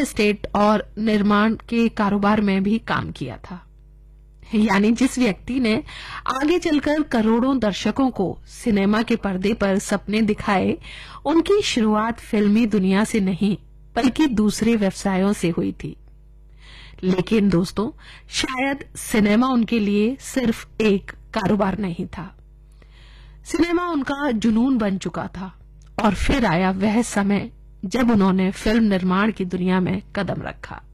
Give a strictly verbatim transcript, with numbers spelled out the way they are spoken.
Estate और निर्माण के कारोबार में भी काम किया था। यानी जिस व्यक्ति ने आगे चलकर करोड़ों दर्शकों को सिनेमा के पर्दे पर सपने दिखाए, उनकी शुरुआत फिल्मी दुनिया से नहीं बल्कि दूसरे व्यवसायों से हुई थी। लेकिन दोस्तों, शायद सिनेमा उनके लिए सिर्फ एक कारोबार नहीं था, सिनेमा उनका जुनून बन चुका था। और फिर आया वह समय जब उन्होंने फिल्म निर्माण की दुनिया में कदम रखा।